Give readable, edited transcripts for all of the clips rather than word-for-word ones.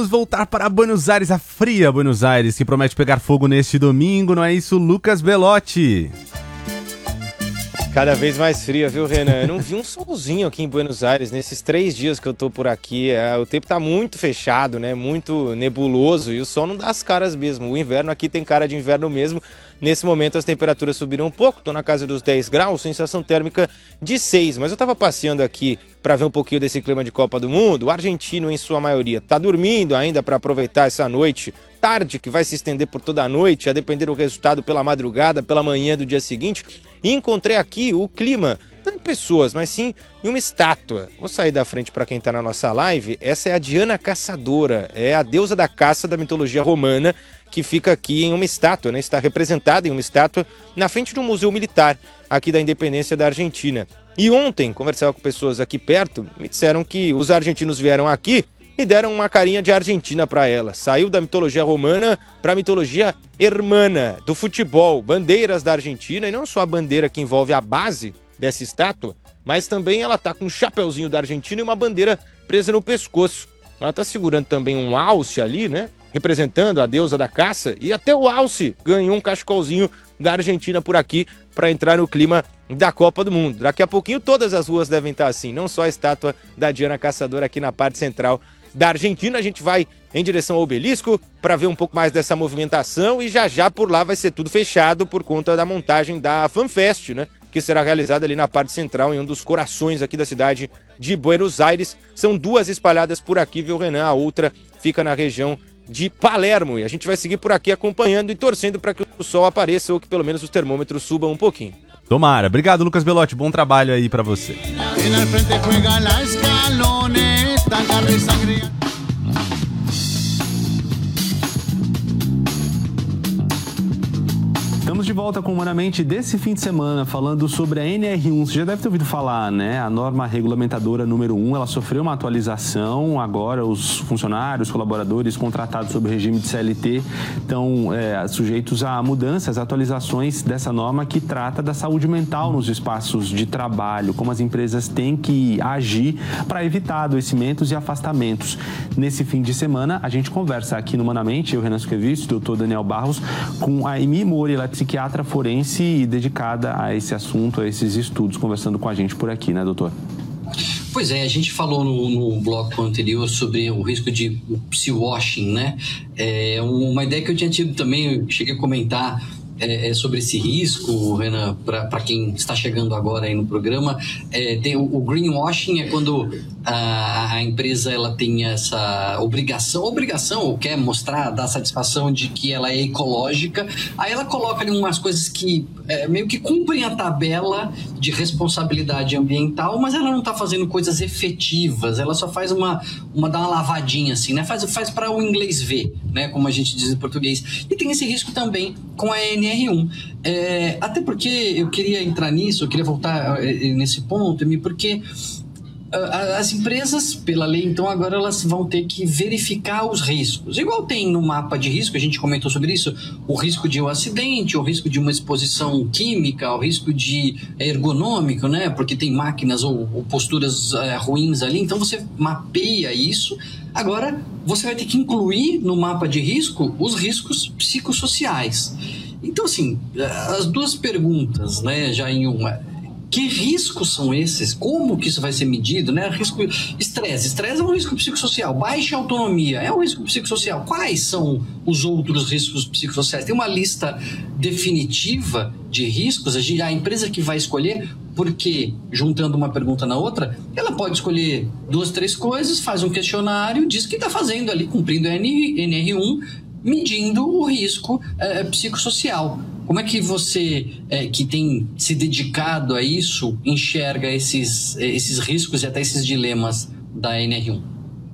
Vamos voltar para Buenos Aires, a fria Buenos Aires, que promete pegar fogo neste domingo, não é isso, Lucas Belotti? Cada vez mais fria, viu, Renan? Eu não vi um solzinho aqui em Buenos Aires nesses 3 dias que eu tô por aqui. O tempo tá muito fechado, né? Muito nebuloso e o sol não dá as caras mesmo. O inverno aqui tem cara de inverno mesmo. Nesse momento as temperaturas subiram um pouco, tô na casa dos 10 graus, sensação térmica de 6. Mas eu tava passeando aqui para ver um pouquinho desse clima de Copa do Mundo. O argentino, em sua maioria, tá dormindo ainda para aproveitar essa noite tarde, que vai se estender por toda a noite, a depender do resultado pela madrugada, pela manhã do dia seguinte. E encontrei aqui o clima, não em pessoas, mas sim em uma estátua. Vou sair da frente para quem está na nossa live. Essa é a Diana Caçadora, é a deusa da caça da mitologia romana, que fica aqui em uma estátua, né? Está representada em uma estátua na frente de um museu militar aqui da Independência da Argentina. E ontem, conversava com pessoas aqui perto, me disseram que os argentinos vieram aqui e deram uma carinha de Argentina para ela. Saiu da mitologia romana para a mitologia hermana, do futebol, bandeiras da Argentina, e não só a bandeira que envolve a base dessa estátua, mas também ela tá com um chapeuzinho da Argentina e uma bandeira presa no pescoço. Ela tá segurando também um alce ali, né? Representando a deusa da caça, e até o alce ganhou um cachecolzinho da Argentina por aqui para entrar no clima da Copa do Mundo. Daqui a pouquinho todas as ruas devem estar assim, não só a estátua da Diana Caçadora aqui na parte central da Argentina. A gente vai em direção ao obelisco para ver um pouco mais dessa movimentação, e já por lá vai ser tudo fechado por conta da montagem da FanFest, né? Que será realizada ali na parte central, em um dos corações aqui da cidade de Buenos Aires. São 2 espalhadas por aqui, viu, Renan? A outra fica na região de Palermo, e a gente vai seguir por aqui acompanhando e torcendo para que o sol apareça, ou que pelo menos os termômetros subam um pouquinho. Tomara. Obrigado, Lucas Belotti. Bom trabalho aí para você. Estamos de volta com o Humanamente desse fim de semana, falando sobre a NR1. Você já deve ter ouvido falar, né? A norma regulamentadora número 1, ela sofreu uma atualização. Agora os funcionários, colaboradores contratados sob o regime de CLT estão sujeitos a mudanças, atualizações dessa norma que trata da saúde mental nos espaços de trabalho, como as empresas têm que agir para evitar adoecimentos e afastamentos. Nesse fim de semana, a gente conversa aqui no Humanamente, eu, Renan Suquevich, o Dr. Daniel Barros, com a Emi Mori, ela é psiquiatra forense dedicada a esse assunto, a esses estudos, conversando com a gente por aqui, né, doutor? Pois é, a gente falou no bloco anterior sobre o risco de psi-washing, né? Uma ideia que eu tinha tido também, eu cheguei a comentar sobre esse risco, Renan, para quem está chegando agora aí no programa. Tem o greenwashing, é quando a empresa ela tem essa obrigação, ou quer mostrar, dar satisfação de que ela é ecológica, aí ela coloca ali umas coisas que meio que cumprem a tabela de responsabilidade ambiental, mas ela não está fazendo coisas efetivas, ela só faz dá uma lavadinha assim, né? Faz para o inglês ver, né? Como a gente diz em português. E tem esse risco também com a NR1. Até porque eu queria entrar nisso, eu queria voltar nesse ponto, porque as empresas, pela lei, então, agora elas vão ter que verificar os riscos. Igual tem no mapa de risco, a gente comentou sobre isso, o risco de um acidente, o risco de uma exposição química, o risco de ergonômico, né? Porque tem máquinas ou posturas ruins ali, então você mapeia isso. Agora, você vai ter que incluir no mapa de risco os riscos psicossociais. Então, assim, as duas perguntas, né, já em uma... Que riscos são esses? Como que isso vai ser medido? Né? Risco, estresse. Estresse é um risco psicossocial. Baixa autonomia é um risco psicossocial. Quais são os outros riscos psicossociais? Tem uma lista definitiva de riscos. A empresa que vai escolher, porque, juntando uma pergunta na outra, ela pode escolher 2, 3 coisas, faz um questionário, diz que está fazendo ali, cumprindo a NR1, medindo o risco psicossocial. Como é que você, que tem se dedicado a isso, enxerga esses riscos e até esses dilemas da NR1?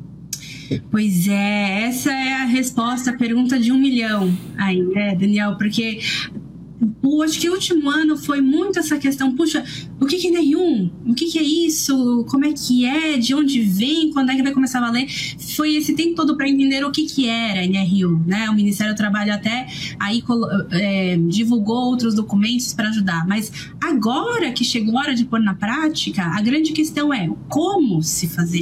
Pois é, essa é a resposta à pergunta de 1 milhão aí, né, Daniel? Porque acho que o último ano foi muito essa questão, puxa, o que é NR1? O que é isso? Como é que é? De onde vem? Quando é que vai começar a valer? Foi esse tempo todo para entender o que era NR1, né? O Ministério do Trabalho até aí divulgou outros documentos para ajudar, mas agora que chegou a hora de pôr na prática, a grande questão é como se fazer